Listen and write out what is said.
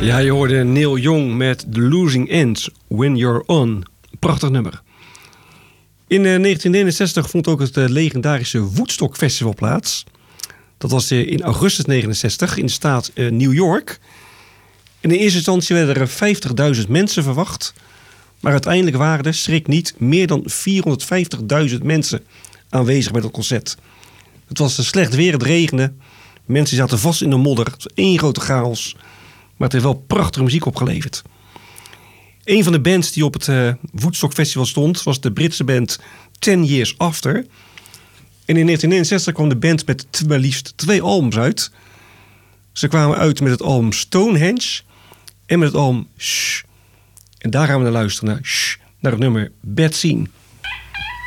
Ja, je hoorde Neil Young met The Losing Ends, When You're On. Prachtig nummer. In 1969 vond ook het legendarische Woodstock Festival plaats. Dat was in augustus 1969 in de staat New York. In de eerste instantie werden er 50.000 mensen verwacht. Maar uiteindelijk waren er, schrik niet, meer dan 450.000 mensen aanwezig bij dat concert. Het was slecht weer, het regende. Mensen zaten vast in de modder. Het was één grote chaos. Maar het heeft wel prachtige muziek opgeleverd. Een van de bands die op het Woodstock Festival stond was de Britse band 10 Years After. En in 1969 kwam de band met maar liefst 2 albums uit. Ze kwamen uit met het album Stonehenge en met het album Shh. En daar gaan we naar luisteren, naar het nummer Bad Scene.